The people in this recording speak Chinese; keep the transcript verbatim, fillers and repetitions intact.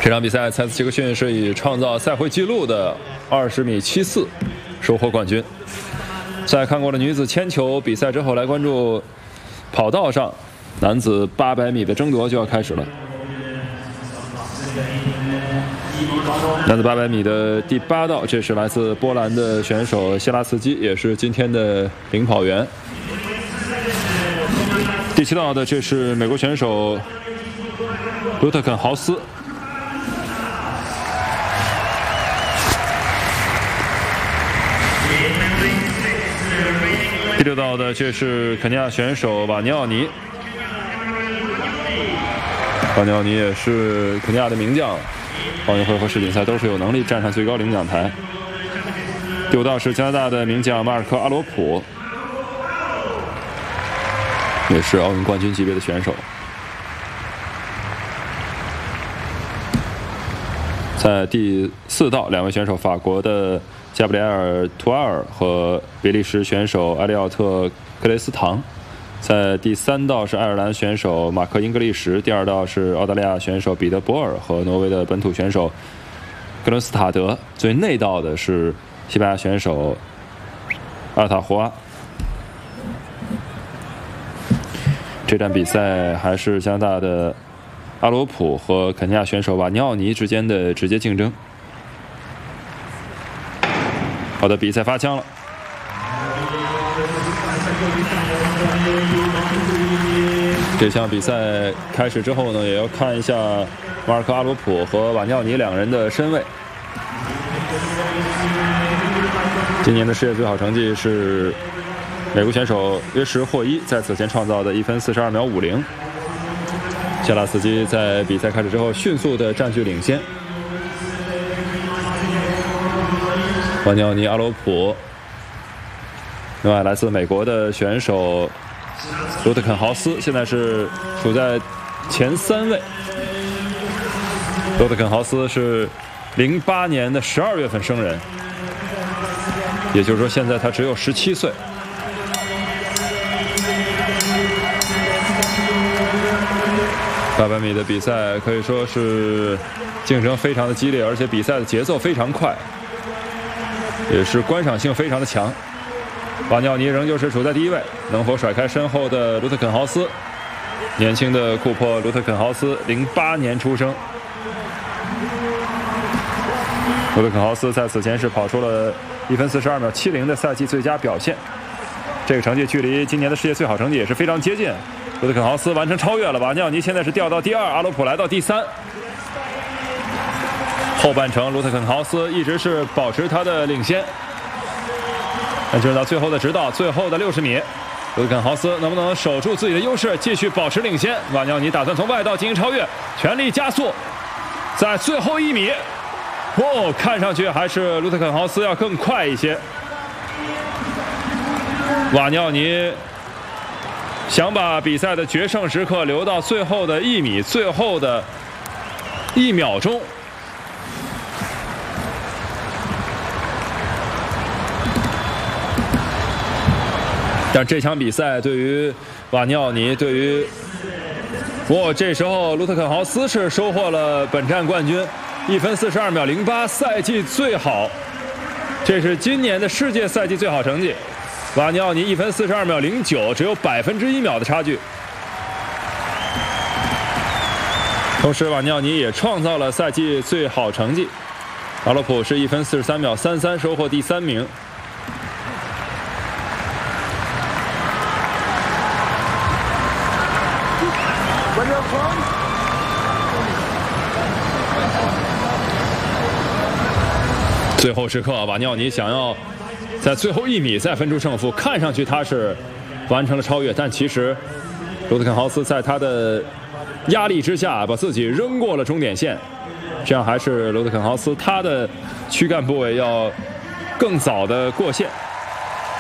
这场比赛，蔡斯奇克逊是以创造赛会纪录的二十米七四收获冠军。在看过了女子铅球比赛之后，来关注跑道上男子八百米的争夺就要开始了。男子八百米的第八道，这是来自波兰的选手谢拉茨基，也是今天的领跑员。第七道的，这是美国选手卢特肯豪斯。第六道的，这是肯尼亚选手瓦尼奥尼。瓦尼奥尼也是肯尼亚的名将，奥运会和世锦赛都是有能力站上最高领奖台。第五道是加拿大的名将马尔科·阿罗普，也是奥运冠军级别的选手。在第四道，两位选手，法国的加布里埃尔·图阿尔和比利时选手埃利奥特·克雷斯唐。在第三道是爱尔兰选手马克·英格利什，第二道是澳大利亚选手彼得·博尔和挪威的本土选手格伦斯塔德。最内道的是西班牙选手阿塔胡阿。这场比赛还是加拿大的阿罗普和肯尼亚选手瓦尼奥尼之间的直接竞争。好的，比赛发枪了。这项比赛开始之后呢，也要看一下马尔科·阿罗普和瓦尼奥尼两人的身位。今年的世界最好成绩是美国选手约什霍伊在此前创造的一分四十二秒五零。谢拉斯基在比赛开始之后迅速的占据领先。瓦尼奥尼、阿罗普，另外来自美国的选手卢特肯豪斯现在是处在前三位。卢特肯豪斯是零八年的十二月份生人，也就是说现在他只有十七岁。八百米的比赛可以说是竞争非常的激烈，而且比赛的节奏非常快，也是观赏性非常的强。瓦尼奥尼仍旧是处在第一位，能否甩开身后的卢特肯豪斯？年轻的库珀·卢特肯豪斯，零八年出生。卢特肯豪斯在此前是跑出了一分四十二秒七零的赛季最佳表现，这个成绩距离今年的世界最好成绩也是非常接近。卢特肯豪斯完成超越了瓦尼奥尼，现在是掉到第二，阿罗普来到第三。后半程，卢特肯豪斯一直是保持他的领先。那就是到最后的直道，最后的六十米，卢特肯豪斯能不能守住自己的优势，继续保持领先？瓦尼奥尼打算从外道进行超越，全力加速，在最后一米，哦，看上去还是卢特肯豪斯要更快一些。瓦尼奥尼想把比赛的决胜时刻留到最后的一米，最后的一秒钟。但这场比赛对于瓦尼奥尼，对于哦，这时候卢特肯豪斯是收获了本站冠军，一分四十二秒零八，赛季最好，这是今年的世界赛季最好成绩。瓦尼奥尼一分四十二秒零九，只有百分之一秒的差距。同时，瓦尼奥尼也创造了赛季最好成绩。阿罗普是一分四十三秒三三，收获第三名。最后时刻，瓦尼奥尼想要在最后一米再分出胜负，看上去他是完成了超越，但其实卢特肯豪斯在他的压力之下把自己扔过了终点线，这样还是卢特肯豪斯他的躯干部位要更早的过线。